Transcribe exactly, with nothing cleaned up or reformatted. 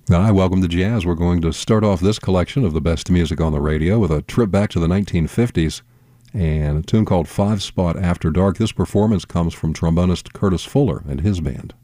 Hi, welcome to Jazz. We're going to start off this collection of the best music on the radio with a trip back to the nineteen fifties and a tune called Five Spot After Dark. This performance comes from trombonist Curtis Fuller and his band.